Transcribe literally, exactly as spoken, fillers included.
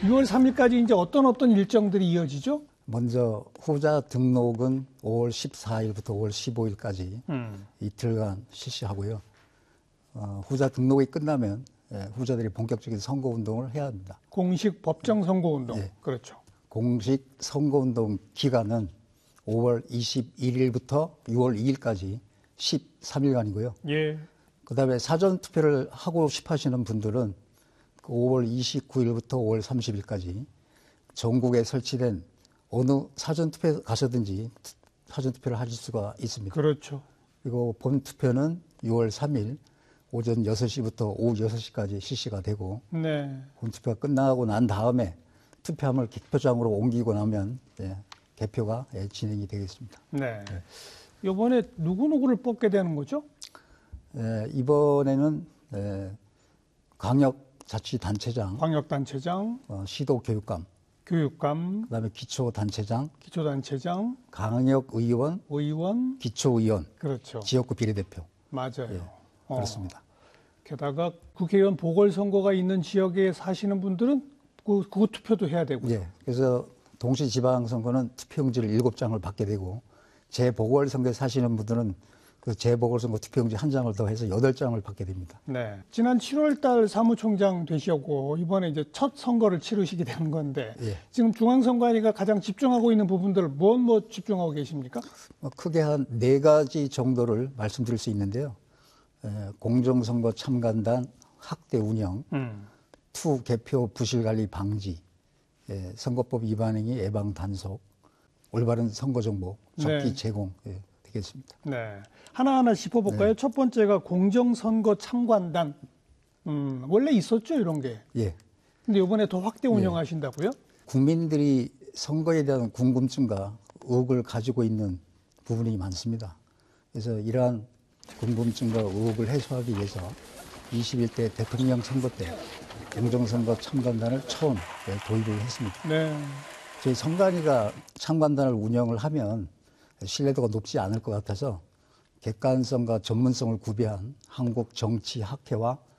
유월 삼일까지 이제 어떤 어떤 일정들이 이어지죠? 먼저 후자 등록은 오월 십사일부터 오월 십오일까지 음. 이틀간 실시하고요. 어, 후자 등록이 끝나면 예, 후자들이 본격적인 선거운동을 해야 합니다. 공식 법정 선거운동. 예. 그렇죠. 공식 공식 선거운동 기간은 오월 이십일일부터 유월 이일까지 십삼일간이고요. 예. 그다음에 사전 투표를 하고 싶어 하시는 분들은 그 오월 이십구일부터 오월 삼십일까지 전국에 설치된 어느 사전 투표에 가서든지 사전 투표를 하실 수가 있습니다. 그렇죠. 그리고 본 투표는 유월 삼일 오전 여섯시부터 오후 여섯시까지 실시가 되고 네. 본 투표가 끝나고 난 다음에 투표함을 개표장으로 옮기고 나면 예, 개표가 예, 진행이 되겠습니다. 네. 네. 이번에 누구누구를 뽑게 되는 거죠? 예, 이번에는 예, 광역자치단체장, 광역단체장, 어, 시도교육감, 교육감, 그다음에 기초단체장, 기초단체장, 강역의원, 의원, 기초의원, 그렇죠. 지역구 비례대표. 맞아요. 예, 어. 그렇습니다. 게다가 국회의원 보궐선거가 있는 지역에 사시는 분들은 그, 그 투표도 해야 되고요. 예, 그래서 동시지방선거는 투표용지를 일곱 장을 받게 되고 재보궐선거에 사시는 분들은 그 재보궐선거 투표용지 한 장을 더해서 여덟 장을 받게 됩니다. 네. 지난 칠월 달 사무총장 되시고 이번에 이제 첫 선거를 치르시게 되는 건데 예. 지금 중앙선관위가 가장 집중하고 있는 부분들 뭐 뭐 집중하고 계십니까? 뭐 크게 한 네 가지 정도를 말씀드릴 수 있는데요. 에, 공정선거 참관단 확대 운영, 음. 투 개표 부실관리 방지, 예, 선거법 위반 행위 예방 단속, 올바른 선거 정보 적기 네. 제공 예, 되겠습니다. 네. 하나하나 짚어볼까요? 네. 첫 번째가 공정선거 참관단. 음, 원래 있었죠, 이런 게. 예, 근데 이번에 더 확대 운영하신다고요? 국민들이 선거에 대한 궁금증과 의혹을 가지고 있는 부분이 많습니다. 그래서 이러한 궁금증과 의혹을 해소하기 위해서 이십일 대 대통령 선거 때 공정선거 참관단을 처음 도입을 했습니다. 네. 저희 선관위가 참관단을 운영을 하면 신뢰도가 높지 않을 것 같아서 객관성과 전문성을 구비한 한국정치학회와